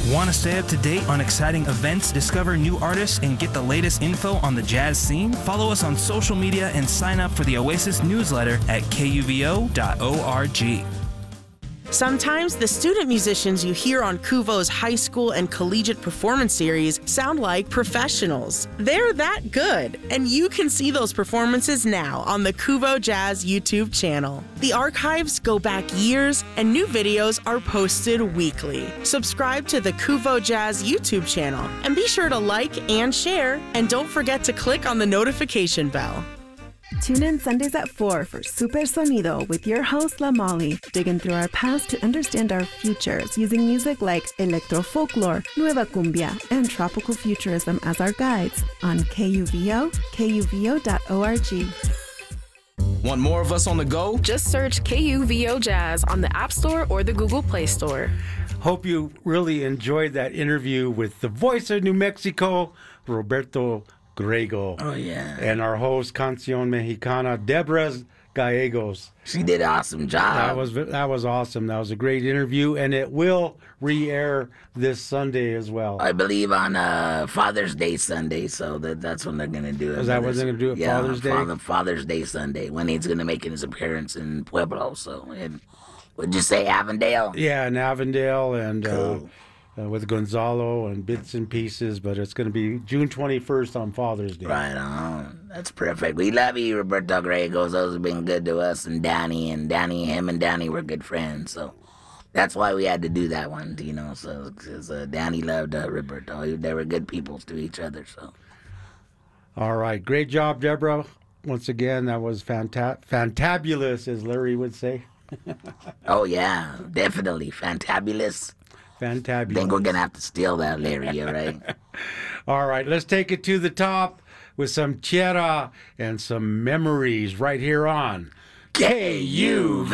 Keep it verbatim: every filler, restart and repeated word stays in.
Want to stay up to date on exciting events, discover new artists, and get the latest info on the jazz scene? Follow us on social media and sign up for the Oasis newsletter at K U V O dot org. Sometimes the student musicians you hear on Kuvo's high school and collegiate performance series sound like professionals. They're that good, and you can see those performances now on the Kuvo Jazz YouTube channel. The archives go back years, and new videos are posted weekly. Subscribe to the Kuvo Jazz YouTube channel, and be sure to like and share, and don't forget to click on the notification bell. Tune in Sundays at four for Super Sonido with your host, La Molly, digging through our past to understand our futures using music like electro folklore, nueva cumbia, and tropical futurism as our guides on K U V O, K U V O dot org. Want more of us on the go? Just search K U V O Jazz on the App Store or the Google Play Store. Hope you really enjoyed that interview with the voice of New Mexico, Roberto Grego. Oh, yeah. And our host, Canción Mexicana, Deborah Gallegos. She did an awesome job. That was that was awesome. That was a great interview, and it will re-air this Sunday as well. I believe on uh, Father's Day Sunday, so that, that's when they're going to do it. Is that when they're going to do it, yeah, Father's Day? on the Father's Day Sunday, when he's going to make his appearance in Pueblo. So, and, would you say Avondale? Yeah, in Avondale, and Cool. uh, uh, with Gonzalo and bits and pieces, but it's going to be June twenty-first on Father's Day. Right on. That's perfect. We love you, Roberto Gallegos. Those have been good to us, and Danny, and Danny, him and Danny were good friends, so that's why we had to do that one, you know, so, because uh, Danny loved uh, Roberto. They were good people to each other, so. All right. Great job, Deborah. Once again, that was fanta- fantabulous, as Larry would say. Oh, yeah, definitely. Fantabulous. Fantabulous. Think we're going to have to steal that, Larry, all right? All right, let's take it to the top with some Tierra and some memories right here on K U V